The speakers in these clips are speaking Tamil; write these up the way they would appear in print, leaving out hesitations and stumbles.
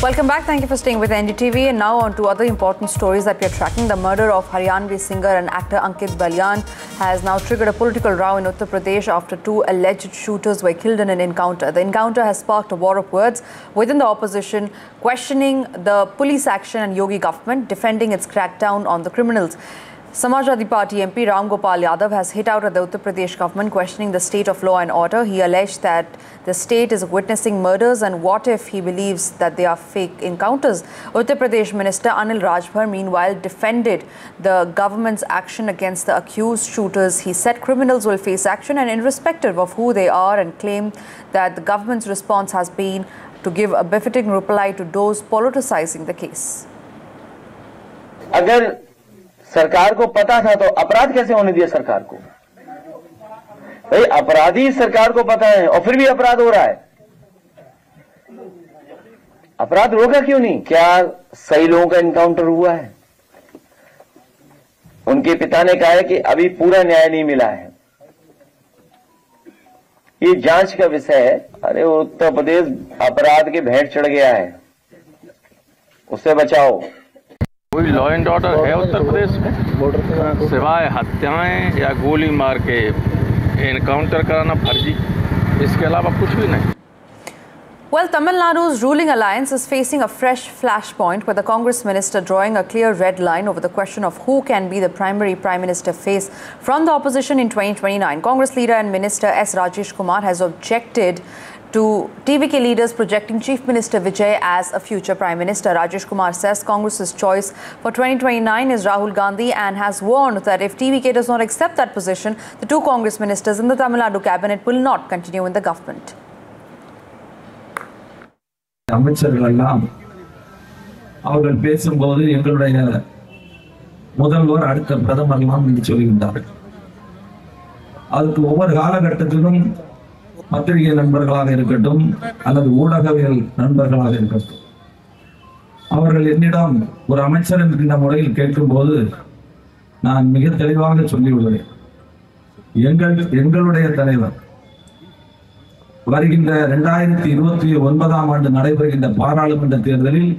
Welcome back. Thank you for staying with NDTV. And now on to other important stories that we are tracking. The murder of Haryanvi singer and actor Ankit Balyan has now triggered a political row in Uttar Pradesh after two alleged shooters were killed in an encounter. The encounter has sparked a war of words within the opposition, questioning the police action and Yogi government, defending its crackdown on the criminals. Samajwadi Party MP Ram Gopal Yadav has hit out at the Uttar Pradesh government, questioning the state of law and order. He alleged that the state is witnessing murders, and what if he believes that they are fake encounters. Uttar Pradesh Minister Anil Rajbhar, meanwhile, defended the government's action against the accused shooters. He said criminals will face action and irrespective of who they are, and claimed that the government's response has been to give a befitting reply to those politicizing the case. अगर सरकार को पता था तो अपराध कैसे होने दिया सरकार को? भाई अपराधी सरकार को पता है और फिर भी अपराध हो रहा है। अपराध रोका क्यों नहीं? क्या सही लोगों का एनकाउंटर हुआ है? उनके पिता ने कहा है कि अभी पूरा न्याय नहीं मिला है। ये जांच का विषय है। अरे उत्तर प्रदेश अपराध के भेंट चढ़ गया है, उससे बचाओ। कोई लॉ एंड ऑर्डर है उत्तर प्रदेश में? सिवाय हत्याएं या गोली मार के एनकाउंटर कराना फर्जी, इसके अलावा कुछ भी नहीं। Well, Tamil Nadu's ruling alliance is facing a fresh flashpoint, with the Congress minister drawing a clear red line over the question of who can be the primary Prime Minister face from the opposition in 2029. Congress leader and Minister S. Rajesh Kumar has objected to TVK leaders projecting Chief Minister Vijay as a future Prime Minister. Rajesh Kumar says Congress's choice for 2029 is Rahul Gandhi, and has warned that if TVK does not accept that position, the two Congress ministers in the Tamil Nadu cabinet will not continue in the government. அமைச்சர்கள் எல்லாம் அவர்கள் பேசும்போது எங்களுடைய முதல்வர் அடுத்த பிரதமர்லாம் என்று சொல்கின்றார்கள். அதுக்கு ஒவ்வொரு காலகட்டத்திலும் பத்திரிகை நண்பர்களாக இருக்கட்டும் அல்லது ஊடகவியல் நண்பர்களாக இருக்கட்டும், அவர்கள் என்னிடம் ஒரு அமைச்சர் என்கின்ற முறையில் கேட்கும்போது நான் மிக தெளிவாக சொல்லியுள்ளேன். எங்களுடைய தலைவர் வருகின்ற 2029ஆம் ஆண்டு நடைபெறுகின்ற பாராளுமன்ற தேர்தலில்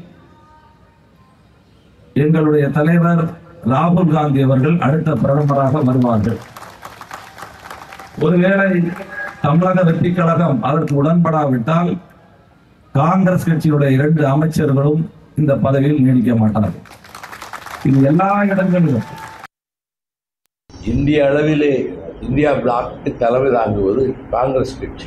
எங்களுடைய தலைவர் ராகுல் காந்தி அவர்கள் அடுத்த பிரதமராக வருவார்கள். ஒருவேளை தமிழக வெற்றி கழகம் அதற்கு உடன்படாவிட்டால் காங்கிரஸ் கட்சியுடைய 2 அமைச்சர்களும் இந்த பதவியில் நீடிக்க மாட்டார்கள். இது எல்லா இடங்களிலும் இந்திய அளவிலே இந்தியா பிளாக்கு தலைமை தாங்குவது காங்கிரஸ் கட்சி.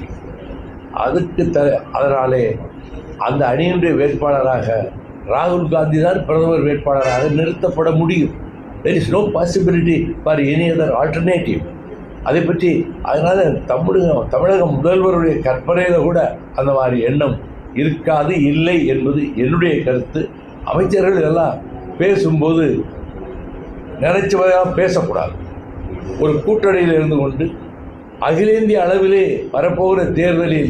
அதனாலே அந்த அணியினுடைய வேட்பாளராக ராகுல் காந்தி தான் பிரதமர் வேட்பாளராக நிறுத்தப்பட முடியும். there is no possibility for any other alternative. அதை பற்றி அதனால தமிழக முதல்வருடைய கற்பனையில் கூட அந்த மாதிரி எண்ணம் இருக்காது, இல்லை என்பது என்னுடைய கருத்து. அமைச்சர்கள் எல்லாம் பேசும்போது நினைச்சவெல்லாம் பேசக்கூடாது. ஒரு கூட்டணியில் இருந்து கொண்டு அகில இந்திய அளவிலே வரப்போகிற தேர்தலில்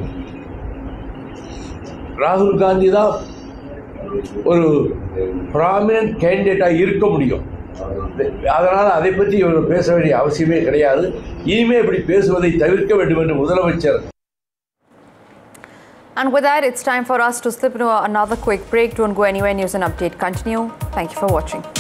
ராகுல் காந்தி தான் ஒரு ப்ராமினன்ட் கேண்டிடேட்டாக இருக்க முடியும். அதனால் அதை பற்றி இவர்கள் பேச வேண்டிய அவசியமே கிடையாது. இனிமேல் இப்படி பேசுவதை தவிர்க்க வேண்டும் என்று முதலமைச்சர். And with that, it's time for us to slip into another quick break. Don't go anywhere. News and update continue. Thank you for watching.